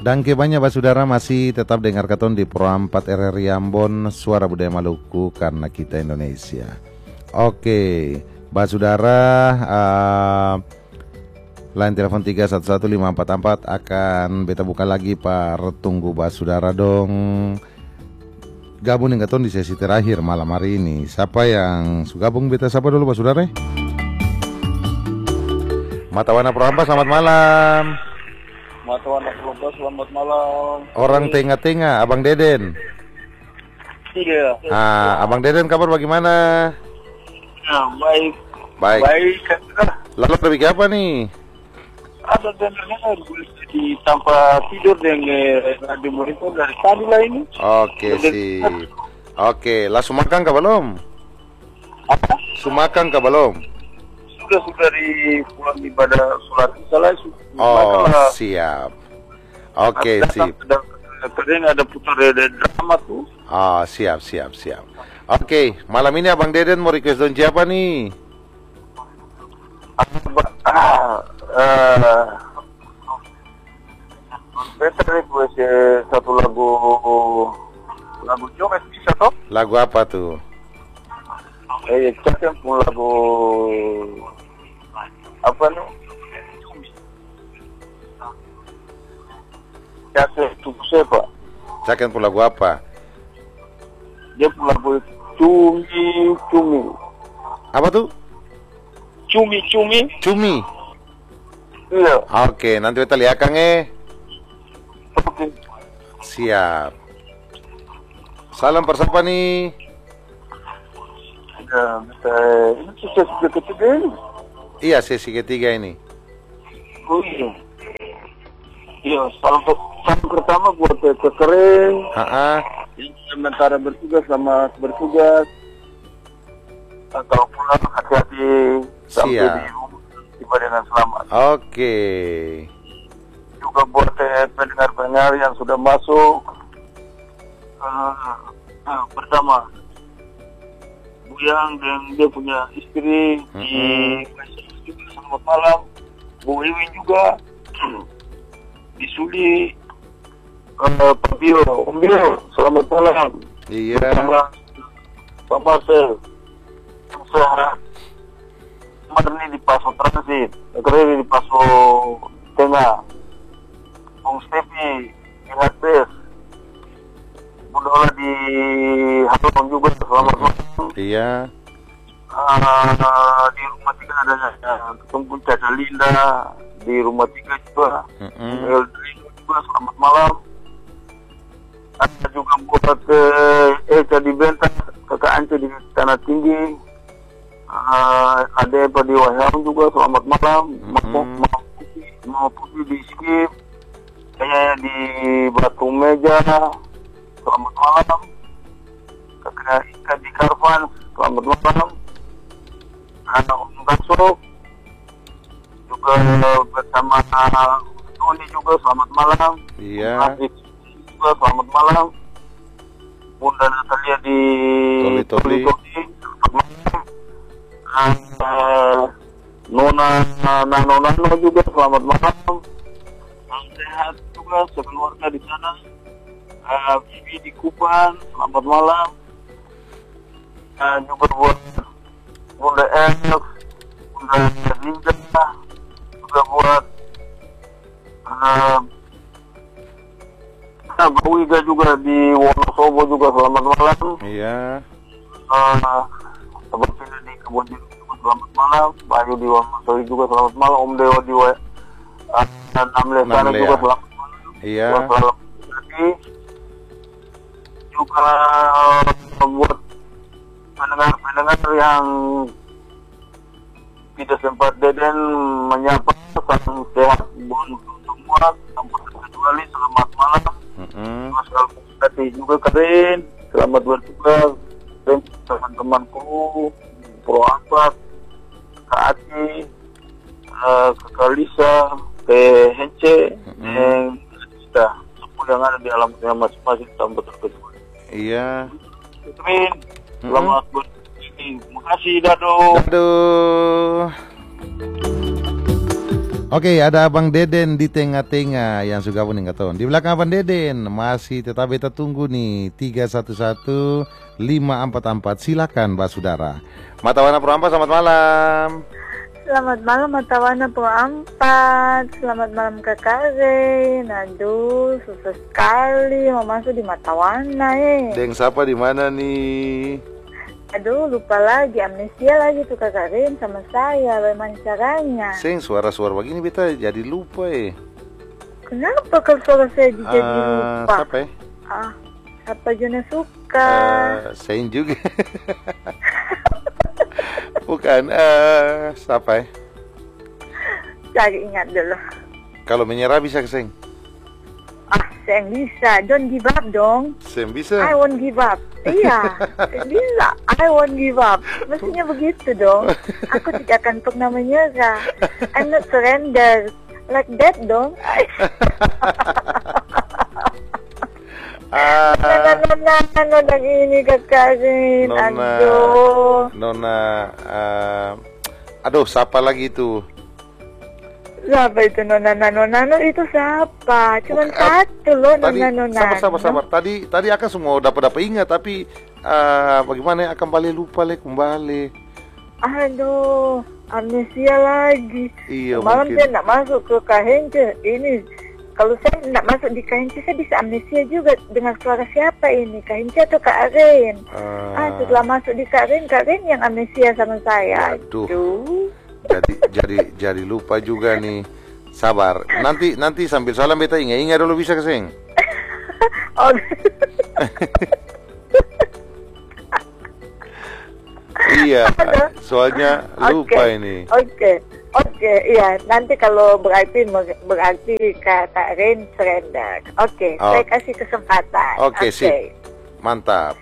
Dangke banyak Basudara masih tetap dengar katon di Pro 4 RRI Ambon, Suara Budaya Maluku karena kita Indonesia. Oke, Basudara, line telepon 311544 akan beta buka lagi par tunggu Basudara dong. Gabung dengan katon di sesi terakhir malam hari ini. Siapa yang gabung beta siapa dulu Basudara? Matawana Pro 4, selamat malam. Matawana Pro 4, selamat malam. Orang tengah-tengah, Abang Deden. Iya. Abang Deden kabar bagaimana? Nah, baik. Baik. Lalu pergi apa nih? Ada dengar di tanpa tidur dengan di monitor dari tadi lah ini. Oke, sip. Oke, lah sumakan kah belum? Apa? Sumakan kah belum? Sudah di pulang ibadah sholat salah. Oh, siap. Oke, sip. Keren ada putar drama tuh. Oh, siap. Oke, malam ini Abang Deden mau request don siapa nih? Better request satu lagu Jomes bisa toh? Lagu apa tuh? Cakap pun lagu apa nih? Cakap tunggu siapa? Cakap pun lagu apa? Dia pun lagu cumi. Apa tuh? Cumi. Iya. Oke, nanti kita lihat Kang Oke. Siap. Salam persapa nih? Ya, ini sesi ketiga ini. Iya, sesi ketiga ini. Oh iya. Iya, salam pertama buat Kekering. Yang sementara bertugas, selamat bertugas. Kalau pulang hati-hati sampai di rumah tiba dengan selamat. Oke. Juga buat pendengar-pendengar yang sudah masuk. Pertama, Buyang dan dia punya istri di juga selamat malam. Bu Iwin juga di Suli. Pak Bio, Om Bio, selamat malam. Iya. Pak Marcel, sehat. Kemarin ini di Paso Transit, kemarin di Paso Tengah, Bung Stepi di Hates, Budola di Halong juga, selamat malam. Iya. Di rumah 3 ada ketemu Caca Linda, di rumah 3 juga, juga selamat malam. Ada juga buat Eka di Bentas, Kakak Ance di Tanah Tinggi, ada Eva di Waham juga selamat malam. Mau Putih di Skip, saya di Batu Meja, selamat malam. Kakak Ika di Karvan, selamat malam. Anak Om Kasuk juga bersama Tony juga selamat malam. Iya. Juga selamat malam. Bunda Natalia di Toli. Nona juga selamat malam. Sehat juga sekeluarga di sana. Bibi di Kupang selamat malam. Juga buat Bunda Enak, Bunda Linda, juga buat Bawiga juga di Wonosobo juga selamat malam. Iya. Seperti di Kebun Jeruk juga selamat malam. Bayu di Wonosobo juga selamat malam. Om Dewa di Namle sana juga selamat malam. Iya. Selamat pagi. Juga buat pendengar yang tidak sempat Deden menyapa, salam sehat buat semua, tanpa terkecuali selamat malam. Mas Alfati juga keren, selamat bertugas. Dan teman-temanku Pro 4, Kak Ati, Kak Lisa, Hence, dan kita semua yang ada di alamnya masing-masing tanpa terkecuali. Iya. Keren, selamat bertugas. Terima kasih Dado. Oke, ada Abang Deden di tengah-tengah yang suka puning katon. Di belakang Abang Deden masih tetap beta tunggu nih 311544. Silakan Mbak Saudara. Matawana Purwampa, selamat malam. Selamat malam Matawana Purwampa. Selamat malam Kakak Ren. Aduh, susah sekali mau masuk di Matawana Deng siapa di mana nih? Aduh, lupa lagi, amnesia lagi tuh Kakak Rin sama saya, bagaimana caranya? Seng, suara-suara begini beta jadi lupa Kenapa kalau suara saya jadi lupa? Siapa ya? Siapa Jona suka? Seng juga. Bukan, siapa ya? Cari ingat dulu. Kalau menyerah bisa ke Seng? Saya bisa, don't give up dong. Saya bisa. I won't give up. Iya, bisa. I won't give up. Mestinya begitu dong. Aku tidak akan pernah menyerah. I'm not surrender. Like that dong. Nona ini Kakak Rin. Aduh, siapa lagi itu? Siapa itu Nona itu siapa? Cuman satu loh Nona. Sabar. Tadi akan semua dapat ingat, tapi bagaimana akan balik lupa kembali. Aduh, amnesia lagi. Iya, malam saya nak masuk ke KHNC. Ini kalau saya nak masuk di KHNC saya bisa amnesia juga dengan suara siapa ini? KHNC atau Kak Ren? Setelah masuk di Kak Ren yang amnesia sama saya. Aduh. Jadi lupa juga nih. Sabar. Nanti sambil salam beta ingat dulu bisa ke Seng. Iya, soalnya lupa ini. Oke, iya. Nanti kalau berarti kata Ren surrender. Oke, saya kasih kesempatan. Oke, sip. Mantap.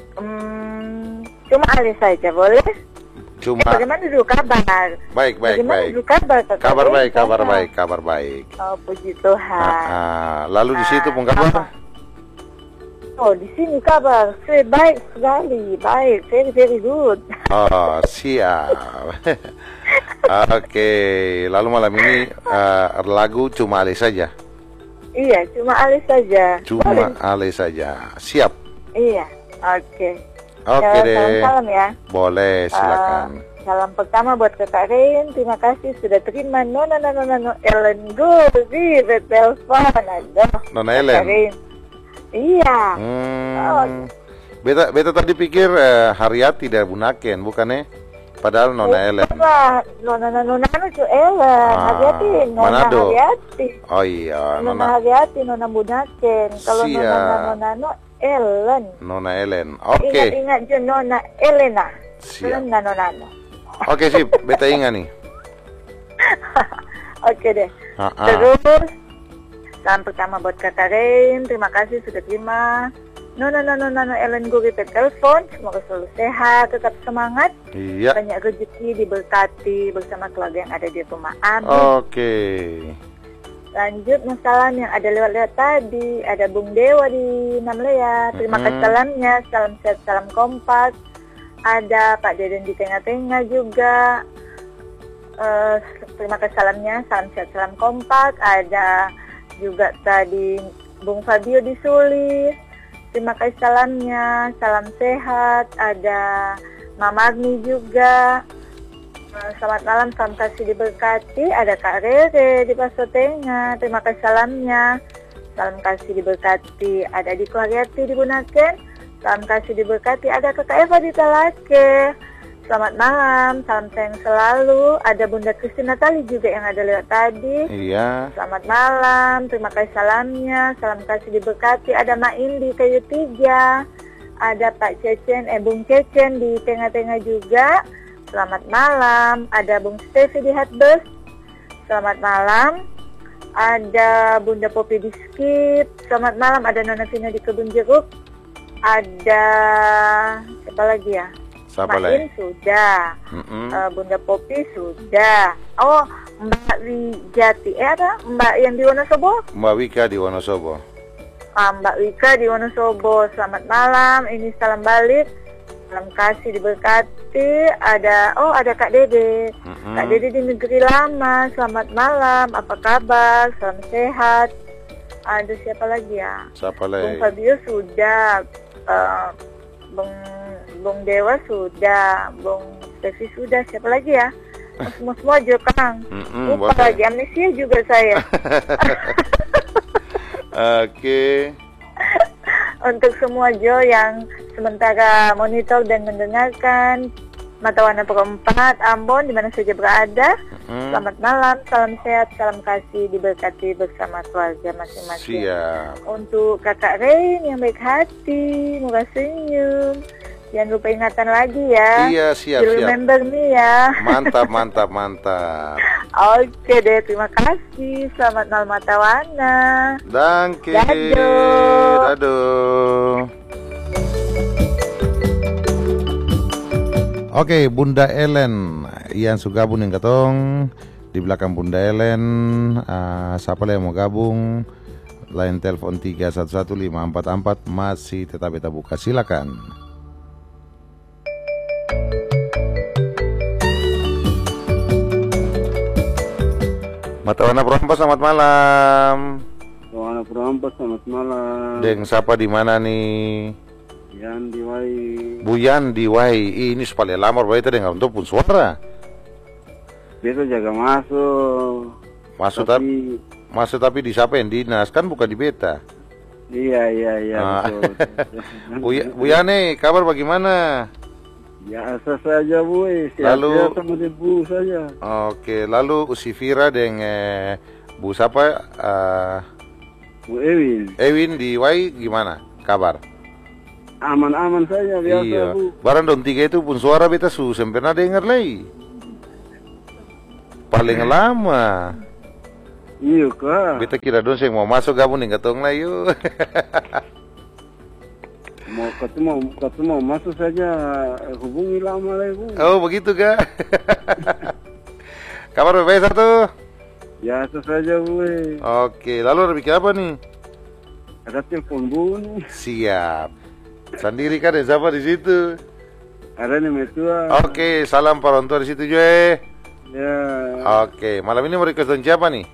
Cuma alis saja boleh? Bagaimana dulu kabar? Baik. Dulu kabar? Kabar baik. Oh, puji Tuhan. Lalu di situ pun kabar? Oh, di sini kabar saya baik sekali, very good. Oh, siap. Oke, lalu malam ini lagu cuma alis saja? Iya, cuma alis saja. Alis saja, siap? Iya, oke. Oke deh. Salam ya. Boleh, silakan. Salam pertama buat Kakak Ren. Terima kasih sudah terima Nona Ellen Gurri telepon. Nona Ellen. Iya. Beta tadi pikir Haryati dari Bunaken, bukannya? Padahal Nona Ellen. Nona itu Ellen. Haryati Nona Haryati. Oh iya. Nona Haryati Nona Bunaken. Kalau Nona Ellen. Nona Ellen. Oke. Ingat je Nona Elena. Siap. Nona. Oke, sip. Beta ingat nih. Oke deh. Terus salam pertama buat Kakak Ren. Terima kasih sudah terima Nona Ellen Gurri telepon. Semoga selalu sehat, tetap semangat. Iya. Banyak rezeki, diberkati bersama keluarga yang ada di rumah. Amin. Oke. Lanjut masalah yang ada lewat tadi. Ada Bung Dewa di Namlea. Terima kasih salamnya. Salam sehat, salam kompak. Ada Pak Deden di tengah-tengah juga. Terima kasih salamnya. Salam sehat, salam kompak. Ada juga tadi Bung Fabio di Suli. Terima kasih salamnya. Salam sehat. Ada Mama Agni juga. Selamat malam, salam kasih diberkati. Ada Kak Rere di Paso Tengah. Terima kasih salamnya. Salam kasih diberkati. Ada Diko Haryati di Bunaken. Salam kasih diberkati. Ada Kakak Eva di Talake. Selamat malam, salam sayang selalu. Ada Bunda Christine Natali juga yang ada lewat tadi. Iya. Selamat malam, terima kasih salamnya. Salam kasih diberkati. Ada Mak Indi Kayu 3. Ada Pak Cecen, Bung Cecen di tengah-tengah juga. Selamat malam. Ada Bung Stevi di Hatbus. Selamat malam. Ada Bunda Popi di Skip. Selamat malam. Ada Nona Vina di Kebun Jeruk. Ada siapa lagi ya? Siapa Main sudah. Bunda Popi sudah. Oh, Mbak Wijati. Ada Mbak yang di Wonosobo? Mbak Wika di Wonosobo. Mbak Wika di Wonosobo. Selamat malam. Ini salam balik. salam kasih diberkati. Ada Kak Dede. Kak Dede di Negeri Lama, selamat malam, apa kabar, salam sehat. Ada siapa lagi ya? Siapa lagi? Bung Fabio sudah, Bung Dewa sudah, Bung Stevi sudah, siapa lagi ya? Semua juga Kang. Lupa lagi, amnesia juga saya. Oke. Untuk semua Jo yang sementara monitor dan mendengarkan Mata Warna Perempat Ambon di mana saja berada, selamat malam, salam sehat, salam kasih, diberkati bersama keluarga masing-masing. Siap. Untuk Kakak Rain yang baik hati, murah senyum, jangan lupa ingatan lagi ya. Iya, siap. Remember me ya. Mantap. Oke deh, terima kasih. Selamat malam Mata Warna. Danke. Dado. Oke, Bunda Ellen yang suka gabung dengan katong di belakang Bunda Ellen. Siapa yang mau gabung? Line telepon 311544 masih tetap kita buka, silakan. Mata Warna Perempat, selamat malam. Warna Perempat, selamat malam. Deng siapa di mana nih? Yan Diwai. Bu Yan Diwai. Ini supaya lamar baik tadi nggak untuk pun suara. Beta jaga masuk. Masuk tapi di siapa yang dinas kan bukan di beta. Iya betul. Bu Yane, kabar bagaimana? Biasa saja Bu, lalu sama Bu saja. Oke, lalu si Vira dengan Bu siapa? Bu Ewin di Wai gimana kabar? Aman-aman saja biasa iya. Bu. Barang dong tiga itu pun suara beta pernah dengar lagi. Paling lama. Iya kak. Beta kira dong saya mau masuk gabung nih ketong lah yuk. mau masuk saja hubungi lama lah Bu. Oh begitu kak. Kabar baik satu? Biasa saja Bu. Oke, lalu ada bikin apa nih? Ada telepon Bu nih. Siap. Sendiri kan ada siapa di situ? Ada nih metua. Oke, salam para orang tua di situ juga. Ya. Oke, malam ini mau request siapa nih?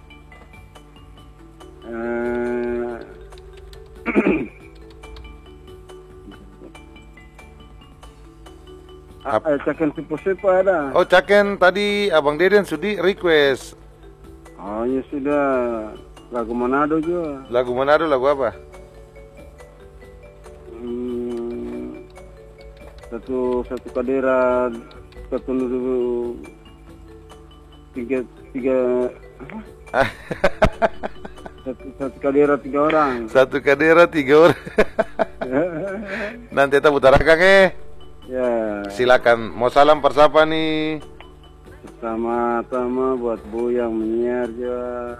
Caken Sipo-Sipo ada. Oh, Caken tadi Abang Deden sudi request. Oh ya sudah. Lagu Manado juga. Lagu Manado, lagu apa? Satu kadera, satu tiga satu kadera 3 orang. Satu kadera 3 orang. Nanti kita putarakan Ya. Silakan. Mau salam persapa nih? Pertama-tama buat Bu yang menyiar juga.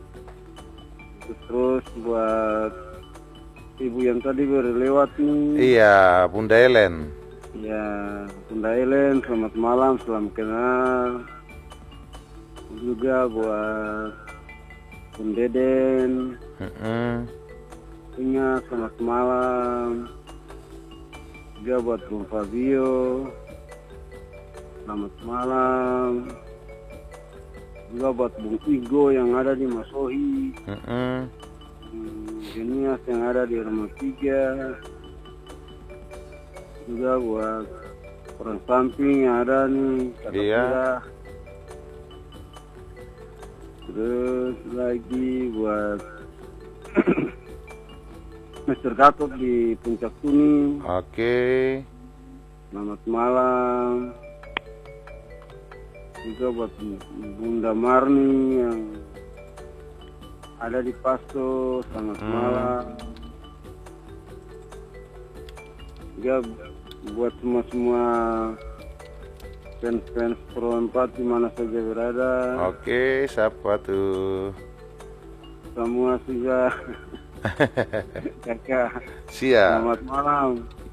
Terus buat Ibu yang tadi berlewat nih. Iya, Bunda Ellen. Ya, Bunda Ellen, selamat malam, salam kenal. Juga buat Bun Deden. Ingat, selamat malam. Juga buat Bung Fabio, selamat malam. Juga buat Bung Igo yang ada di Masohi. Genias yang ada di Rumah 3. Juga buat orang samping yang ada nih, kata iya. Terus lagi buat Mr. Gatot di Puncak Tuni. Oke. Selamat malam. Juga buat Bunda Marni yang ada di Pasto. Selamat malam. Juga buat semua fans Perempat di mana saja berada. Oke, siapa tuh? Semua sudah. Kakak. Siap. Selamat malam.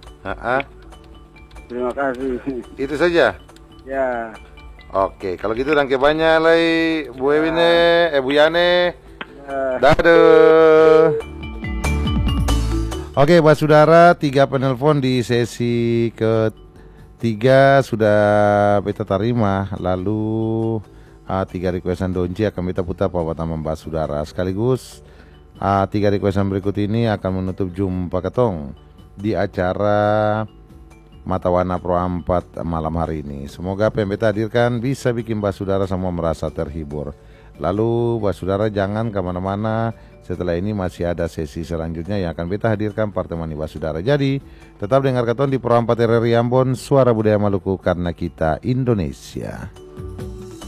Terima kasih. Itu saja. Ya. Oke, kalau gitu dan banyak lagi Bu Ewine, Bu Yane. Dadah. Oke, Pak Saudara, 3 penelpon di sesi 3 sudah beta terima, lalu 3 requestan Donci akan beta putar Pak Tamam Bas Saudara. Sekaligus 3 requestan berikut ini akan menutup jumpa ketong di acara Mata Warna Pro 4 malam hari ini. Semoga apa yang beta hadirkan bisa bikin Bas Saudara semua merasa terhibur. Lalu Bas Saudara jangan kemana-mana, setelah ini masih ada sesi selanjutnya yang akan beta hadirkan pertemuan Bas Saudara. Jadi tetap dengar keton di Pro 4 RRI Ambon, suara budaya Maluku karena kita Indonesia.